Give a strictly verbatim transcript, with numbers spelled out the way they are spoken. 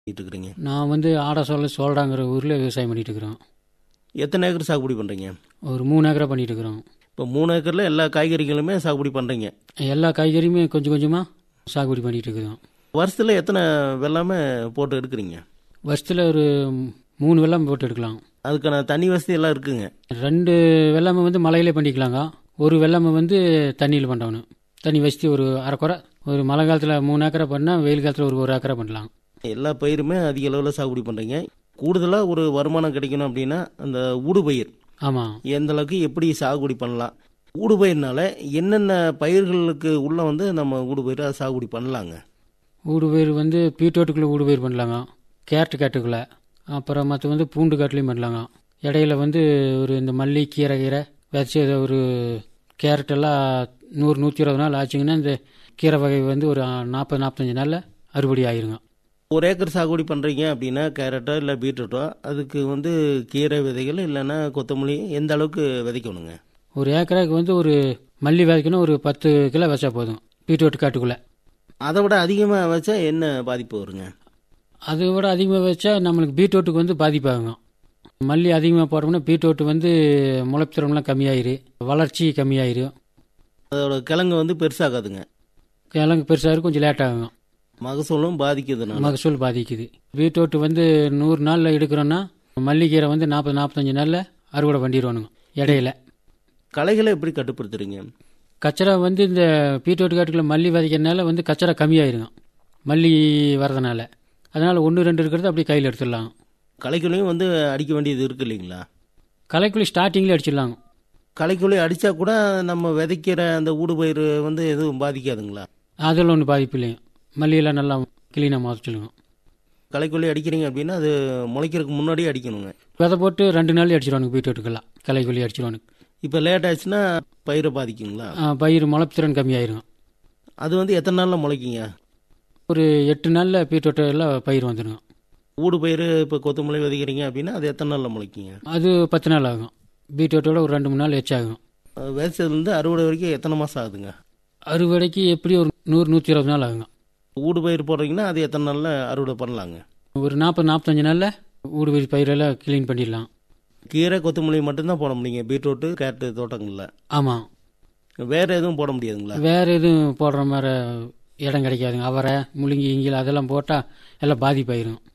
இருக்கிறீங்க? நான் வந்து ஆடசோல சோழடாங்கிற ஊரில் விவசாயம் பண்ணிட்டு இருக்கிறோம். எத்தனை ஏக்கர் சாகுபடி பண்ணுறீங்க? ஒரு மூணு ஏக்கரா பண்ணிட்டு இருக்கிறோம். இப்போ மூணு ஏக்கரில் எல்லா காய்கறிகளுமே சாகுபடி பண்ணுறீங்க. எல்லா காய்கறியுமே கொஞ்சம் கொஞ்சமாக சாகுபடி பண்ணிட்டு இருக்கிறோம். வருஷத்தில் எத்தனை வெள்ளாமை போட்டு எடுக்கிறீங்க? வருஷத்தில் ஒரு மூணு வெள்ளாமை போட்டு எடுக்கலாம். அதுக்கான தண்ணி வசதி எல்லாம் இருக்குங்க. ரெண்டு வெள்ளாமை வந்து மலையிலே பண்ணிக்கலாங்க. ஒரு வெள்ளாமை வந்து தண்ணியில் பண்ணணும். தண்ணி வசதி ஒரு அரைக்குறை. ஒரு மழை காலத்தில் மூணு ஏக்கரா பண்ணால் வெயில் காலத்தில் ஒரு ஒரு ஏக்கரா பண்ணலாம். எல்லா பயிருமே அதிக அளவில் சாகுபடி பண்ணுறீங்க. கூடுதலாக ஒரு வருமானம் கிடைக்கணும் அப்படின்னா அந்த ஊடுபயிர் ஆமாம். எந்த அளவுக்கு எப்படி சாகுபடி பண்ணலாம்? ஊடுபயிர்னால என்னென்ன பயிர்களுக்கு உள்ள வந்து நம்ம ஊடுபயிரை சாகுபடி பண்ணலாங்க? ஊடுபயிர் வந்து பீட்ரூட்டுக்குள்ளே ஊடுபயிர் பண்ணலாங்க. கேரட்டு காட்டுக்குள்ளே, அப்புறம் மற்ற வந்து பூண்டு காட்டுலையும் பண்ணலாங்க. இடையில வந்து ஒரு இந்த மல்லி கீரை கீரை வச்சு ஒரு கேரட்டெல்லாம் நூறு நூற்றி இருபது நாள் ஆச்சுங்கன்னா இந்த கீரை வகை வந்து ஒரு நாற்பது நாற்பத்தஞ்சு நாளில் அறுவடை ஆயிருங்க. ஒரு ஏக்கர் சாகுபடி பண்ணுறீங்க அப்படின்னா கேரட்டோ இல்லை பீட்ரூட்டோ அதுக்கு வந்து கீரை விதைகள் இல்லைன்னா கொத்தமல்லி எந்த அளவுக்கு விதைக்கணுங்க? ஒரு ஏக்கராக்கு வந்து ஒரு மல்லி விதைக்கணும் ஒரு பத்து கிலோ வச்சா போதும். பீட்ரூட் காட்டுக்குள்ளே அதை விட அதிகமாக வச்சா என்ன பாதிப்பு வருங்க? அதை விட அதிகமாக வச்சா நம்மளுக்கு பீட்ரூட்டுக்கு வந்து பாதிப்பாகுங்க. மல்லி அதிகமாக போட்டோம்னா பீட்ரூட் வந்து முளைப்புத்திறம்லாம் கம்மியாயிரு, வளர்ச்சி கம்மியாயிரு, அதோட கிழங்கு வந்து பெருசாகாதுங்க. கிழங்கு பெருசாக கொஞ்சம் லேட் ஆகுங்க. மகசூலும் பாதிக்குதுனால மகசூல் பாதிக்குது. பீட்ரூட் வந்து நூறு நாளில் எடுக்கிறோன்னா மல்லிக்கீரை வந்து நாற்பது நாற்பத்தஞ்சு நாளில் அறுவடை பண்ணிடுவானுங்க. இடையில களைகளை எப்படி கட்டுப்படுத்துறீங்க? கச்சரா வந்து இந்த பீட்ரூட் காட்டுக்குள்ள மல்லி விதைக்கிறதுனால வந்து கச்சரா கம்மியாயிருங்க மல்லி வரதுனால. அதனால் ஒன்று ரெண்டு இருக்கிறது அப்படி கையில் எடுத்துடலாம். களைக்குள்ளையும் வந்து அடிக்க வேண்டியது இருக்கு இல்லைங்களா? களைக்குள்ளி ஸ்டார்டிங்லேயே அடிச்சிடலாங்க. களைக்குள்ளே அடித்தா கூட நம்ம விதைக்கிற அந்த ஊடுபயிர் வந்து எதுவும் பாதிக்காதுங்களா? அதில் ஒன்றும் பாதிப்பு இல்லைங்க. மல்லியெல்லாம் நல்லா கிளீனாக முளைச்சிடுங்க. களைக்குள்ளே அடிக்கிறீங்க அப்படின்னா அது முளைக்கிறதுக்கு முன்னாடியே அடிக்கணுங்க. விதை போட்டு ரெண்டு நாள் அடிச்சிடுவானுங்க. பீட்ரூட்டுக்கெல்லாம் களைக்குள்ளி அடிச்சிடுவானுங்க. இப்போ லேட் ஆச்சுன்னா பயிரை பாதிக்குங்களா? பயிர் முளைப்புத்திறன் கம்மியாயிருங்க. அது வந்து எத்தனை நாளில் முளைக்குங்க? ஒரு எட்டு நாளில் பீட்ரூட்டு எல்லாம் பயிர் வந்துடுங்க. ஊடு பயிர் இப்போ கொத்தமல்லி விதைக்கிறீங்க அப்படின்னா அது எத்தனை நாளில் முளைக்குங்க? அது பத்து நாள் ஆகும். பீட்ரூட்டோட ஒரு ரெண்டு மூணு நாள் எச்சாகும். விதைச்சதுலேருந்து அறுவடை வரைக்கும் எத்தனை மாதம் ஆகுதுங்க? அறுவடைக்கு எப்படி ஒரு நூறு நூற்றி இருபது நாள் ஆகுங்க. ஊடு பயிர் போடுறீங்கன்னா அது எத்தனை நாளில் அறுவடை பண்ணலாங்க? ஒரு நாற்பது நாற்பத்தஞ்சு நாளில் ஊடு பயிர் பயிரெல்லாம் க்ளீன் பண்ணிடலாம். கீரை கொத்தமல்லி மட்டும்தான் போட முடியுங்க பீட்ரூட்டு கேரட்டு தோட்டங்களில்? ஆமாம். வேறு எதுவும் போட முடியாதுங்களா? வேறு எதுவும் போடுற மாதிரி இடம் கிடைக்காதுங்க. அவரை முள்ளங்கி இங்கில் அதெல்லாம் போட்டால் எல்லாம் பாதிப்பாயிரும்.